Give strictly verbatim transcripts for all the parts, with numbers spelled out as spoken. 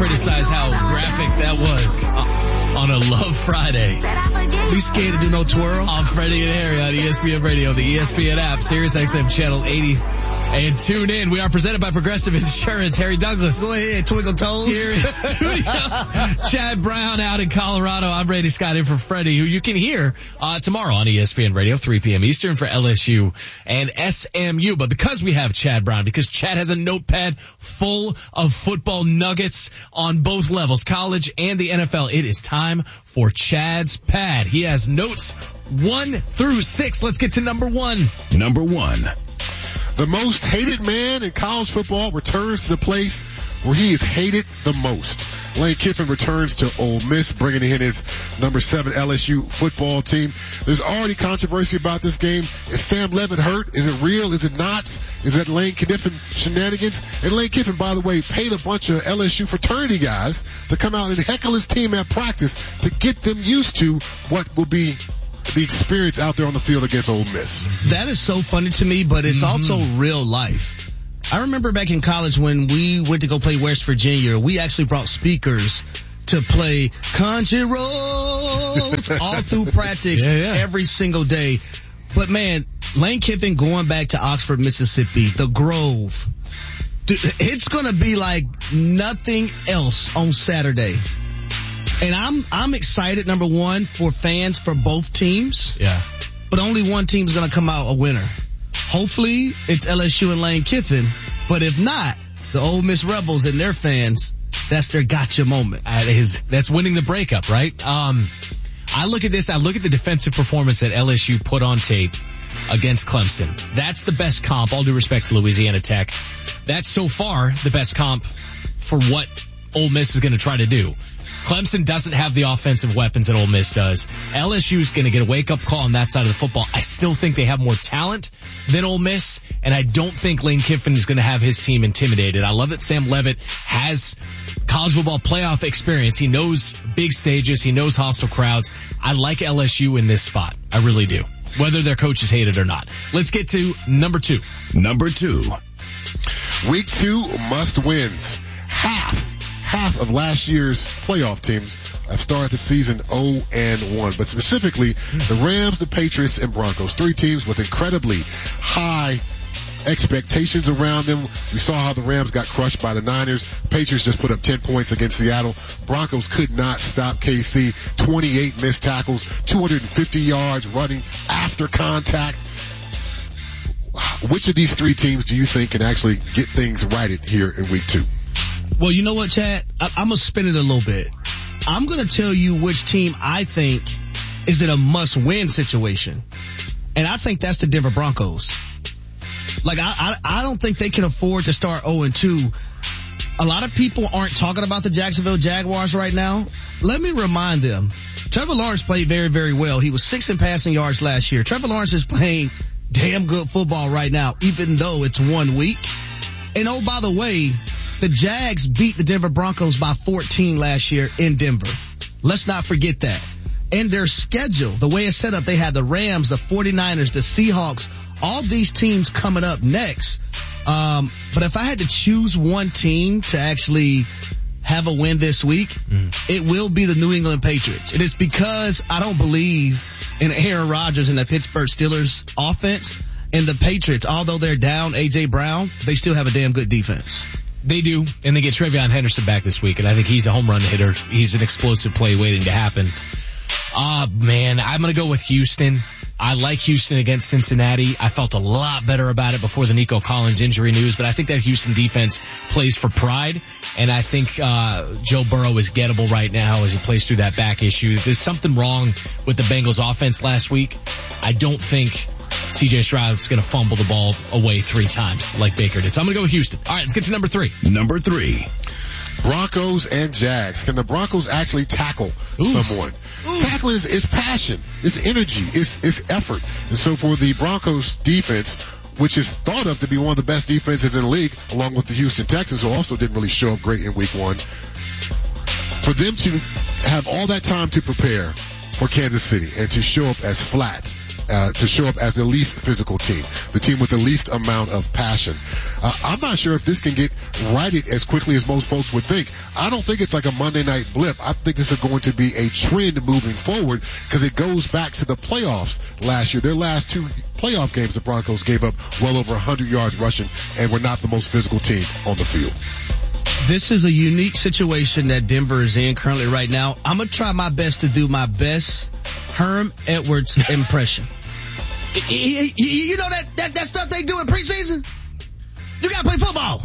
criticize how graphic that was on a Love Friday. Be scared to do no twirl. On Freddie and Harry on E S P N Radio, the E S P N app, Sirius X M channel eighty. And tune in. We are presented by Progressive Insurance. Harry Douglas. Go ahead, twinkle toes. Here in studio. Chad Brown out in Colorado. I'm Brady Scott in for Freddie, who you can hear uh tomorrow on E S P N Radio, three p.m. Eastern for L S U and S M U. But because we have Chad Brown, because Chad has a notepad full of football nuggets on both levels, college and the N F L, it is time for Chad's Pad. He has notes one through six. Let's get to number one. Number one. The most hated man in college football returns to the place where he is hated the most. Lane Kiffin returns to Ole Miss, bringing in his number seven L S U football team. There's already controversy about this game. Is Sam Levitt hurt? Is it real? Is it not? Is that Lane Kiffin shenanigans? And Lane Kiffin, by the way, paid a bunch of L S U fraternity guys to come out and heckle his team at practice to get them used to what will be the experience out there on the field against Ole Miss. That is so funny to me, but it's mm-hmm. also real life. I remember back in college when we went to go play West Virginia, we actually brought speakers to play Country Roads all through practice yeah, yeah. every single day. But man, Lane Kiffin going back to Oxford, Mississippi, the Grove, it's going to be like nothing else on Saturday. And I'm, I'm excited, number one, for fans for both teams. Yeah. But only one team's going to come out a winner. Hopefully it's L S U and Lane Kiffin. But if not, the Ole Miss Rebels and their fans, that's their gotcha moment. That is, that's winning the breakup, right? Um, I look at this, I look at the defensive performance that L S U put on tape against Clemson. That's the best comp, all due respect to Louisiana Tech. That's so far the best comp for what Ole Miss is going to try to do. Clemson doesn't have the offensive weapons that Ole Miss does. L S U is going to get a wake-up call on that side of the football. I still think they have more talent than Ole Miss, and I don't think Lane Kiffin is going to have his team intimidated. I love that Sam Levitt has college football playoff experience. He knows big stages. He knows hostile crowds. I like L S U in this spot. I really do, whether their coaches hate it or not. Let's get to number two. Number two. Week two must wins. Half. Half of last year's playoff teams have started the season oh and one, but specifically the Rams, the Patriots, and Broncos. Three teams with incredibly high expectations around them. We saw how the Rams got crushed by the Niners. Patriots just put up ten points against Seattle. Broncos could not stop K C. twenty-eight missed tackles, two hundred fifty yards running after contact. Which of these three teams do you think can actually get things righted here in week two? Well, you know what, Chad? I- I'm going to spin it a little bit. I'm going to tell you which team I think is in a must-win situation. And I think that's the Denver Broncos. Like, I, I, I don't think they can afford to start oh and two. A lot of people aren't talking about the Jacksonville Jaguars right now. Let me remind them. Trevor Lawrence played very, very well. He was sixth in passing yards last year. Trevor Lawrence is playing damn good football right now, even though it's one week. And oh, by the way, the Jags beat the Denver Broncos by fourteen last year in Denver. Let's not forget that. And their schedule, the way it's set up, they have the Rams, the forty-niners, the Seahawks, all these teams coming up next. Um, but if I had to choose one team to actually have a win this week, mm. it will be the New England Patriots. It is because I don't believe in Aaron Rodgers and the Pittsburgh Steelers offense. And the Patriots, although they're down A J Brown, they still have a damn good defense. They do, and they get Trevion Henderson back this week, and I think he's a home run hitter. He's an explosive play waiting to happen. Ah, uh, man, I'm going to go with Houston. I like Houston against Cincinnati. I felt a lot better about it before the Nico Collins injury news, but I think that Houston defense plays for pride, and I think uh Joe Burrow is gettable right now as he plays through that back issue. There's something wrong with the Bengals offense last week. I don't think C J Stroud's going to fumble the ball away three times like Baker did. So I'm going to go with Houston. All right, let's get to number three. Number three. Broncos and Jags. Can the Broncos actually tackle Ooh. someone? Ooh. Tackling is, is passion, it's energy, it's, it's effort. And so for the Broncos defense, which is thought of to be one of the best defenses in the league, along with the Houston Texans, who also didn't really show up great in week one, for them to have all that time to prepare for Kansas City and to show up as flats, uh, to show up as the least physical team, the team with the least amount of passion. Uh, I'm not sure if this can get righted as quickly as most folks would think. I don't think it's like a Monday night blip. I think this is going to be a trend moving forward because it goes back to the playoffs last year. Their last two playoff games, the Broncos gave up well over one hundred yards rushing and were not the most physical team on the field. This is a unique situation that Denver is in currently right now. I'm going to try my best to do my best Herm Edwards impression. You know that, that, that stuff they do in preseason? You got to play football.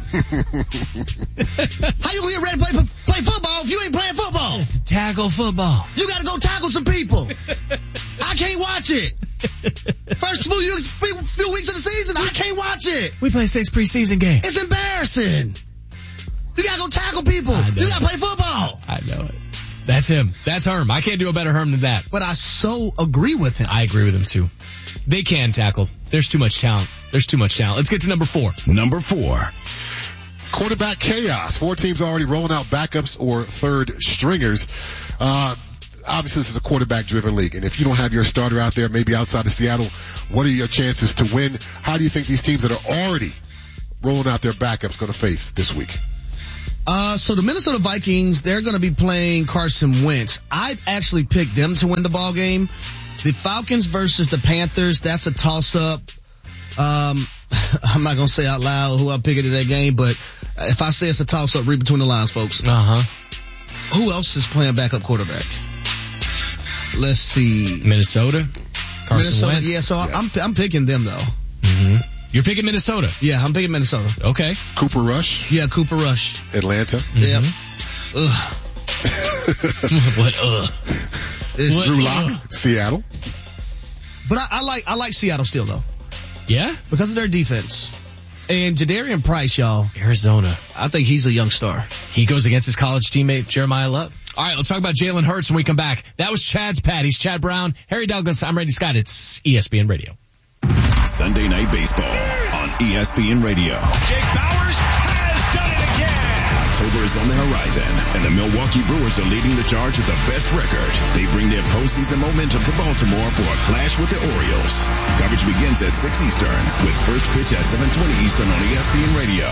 How you going to get ready to play, play football if you ain't playing football? It's tackle football. You got to go tackle some people. I can't watch it. First few, few weeks of the season, I can't watch it. We play six preseason games. It's embarrassing. You gotta go tackle people. You gotta play football. I know it. That's him. That's Herm. I can't do a better Herm than that. But I so agree with him. I agree with him too. They can tackle. There's too much talent. There's too much talent. Let's get to number four. Number four. Quarterback chaos. Four teams already rolling out backups or third stringers. Uh, obviously this is a quarterback driven league. And if you don't have your starter out there, maybe outside of Seattle, what are your chances to win? How do you think these teams that are already rolling out their backups going to face this week? Uh, so the Minnesota Vikings, they're going to be playing Carson Wentz. I actually picked them to win the ball game. The Falcons versus the Panthers, that's a toss up. Um, I'm not going to say out loud who I'm picking in that game, but if I say it's a toss up, read between the lines, folks. Uh huh. Who else is playing backup quarterback? Let's see. Minnesota. Carson Minnesota, Wentz. yeah, so yes. I'm, I'm picking them though. Mm-hmm. You're picking Minnesota? Yeah, I'm picking Minnesota. Okay. Cooper Rush? Yeah, Cooper Rush. Atlanta? Mm-hmm. Yep. Ugh. What, ugh? It's Drew Lock? Seattle? But I, I like, I like Seattle still though. Yeah? Because of their defense. And Jadarian Price, y'all. Arizona. I think he's a young star. He goes against his college teammate, Jeremiah Love. All right, let's talk about Jalen Hurts when we come back. That was Chad's Patties. Chad Brown, Harry Douglas, I'm Randy Scott. It's E S P N Radio. Sunday Night Baseball on E S P N Radio. Jake Bauers has done it again. October is on the horizon, and the Milwaukee Brewers are leading the charge with the best record. They bring their postseason momentum to Baltimore for a clash with the Orioles. Coverage begins at six Eastern with first pitch at seven twenty Eastern on E S P N Radio.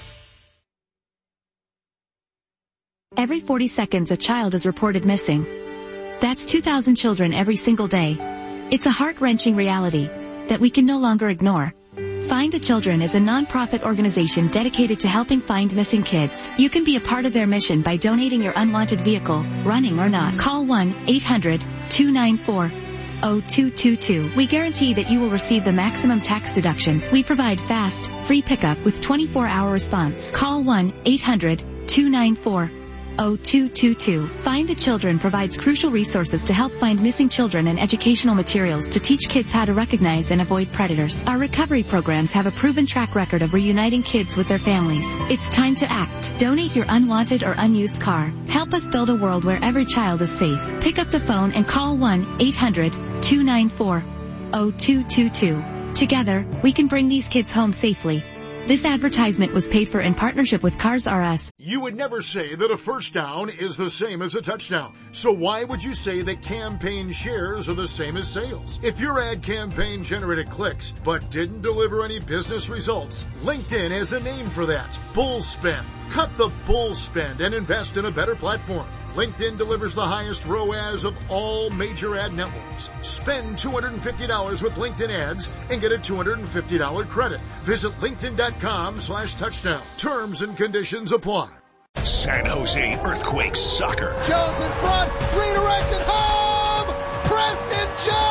Every forty seconds, a child is reported missing. That's two thousand children every single day. It's a heart-wrenching reality that we can no longer ignore. Find the Children is a non-profit organization dedicated to helping find missing kids. You can be a part of their mission by donating your unwanted vehicle, running or not. Call one eight hundred two nine four oh two two two. We guarantee that you will receive the maximum tax deduction. We provide fast, free pickup with twenty-four hour response. Call one eight hundred two nine four oh two two two. Find the Children provides crucial resources to help find missing children and educational materials to teach kids how to recognize and avoid predators. Our recovery programs have a proven track record of reuniting kids with their families. It's time to act. Donate your unwanted or unused car. Help us build a world where every child is safe. Pick up the phone and call one eight hundred two nine four oh two two two. Together, we can bring these kids home safely. This advertisement was paid for in partnership with Cars R Us. You would never say that a first down is the same as a touchdown. So why would you say that campaign shares are the same as sales? If your ad campaign generated clicks but didn't deliver any business results, LinkedIn has a name for that. Bull spend. Cut the bull spend and invest in a better platform. LinkedIn delivers the highest R O A S of all major ad networks. Spend two hundred fifty dollars with LinkedIn ads and get a two hundred fifty dollars credit. Visit linkedin.com slash touchdown. Terms and conditions apply. San Jose Earthquakes soccer. Jones in front, redirected home, Preston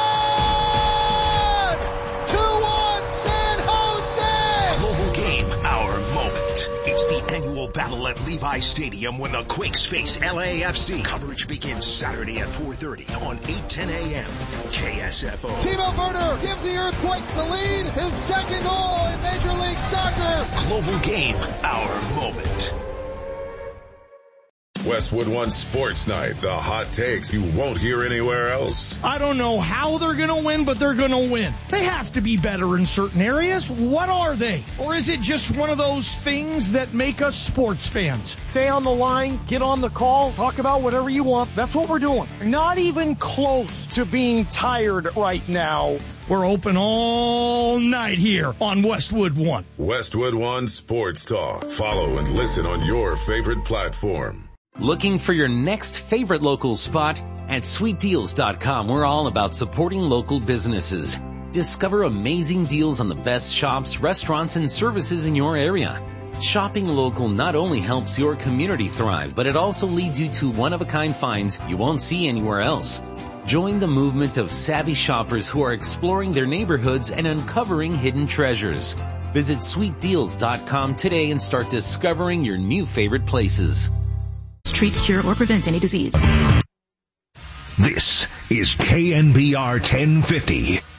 John! two one San Jose! Global game, our moment. It's the annual battle at Levi Stadium when the Quakes face L A F C. Coverage begins Saturday at four thirty on eight ten a.m. K S F O. Timo Werner gives the Earthquakes the lead, his second goal in Major League Soccer. Global game, our moment. Westwood One Sports Night, the hot takes you won't hear anywhere else. I don't know how they're going to win, but they're going to win. They have to be better in certain areas. What are they? Or is it just one of those things that make us sports fans? Stay on the line, get on the call, talk about whatever you want. That's what we're doing. Not even close to being tired right now. We're open all night here on Westwood One. Westwood One Sports Talk. Follow and listen on your favorite platform. Looking for your next favorite local spot? At sweet deals dot com, we're all about supporting local businesses. Discover amazing deals on the best shops, restaurants, and services in your area. Shopping local not only helps your community thrive, but it also leads you to one-of-a-kind finds you won't see anywhere else. Join the movement of savvy shoppers who are exploring their neighborhoods and uncovering hidden treasures. Visit sweet deals dot com today and start discovering your new favorite places. Treat, cure, or prevent any disease. This is K N B R ten fifty.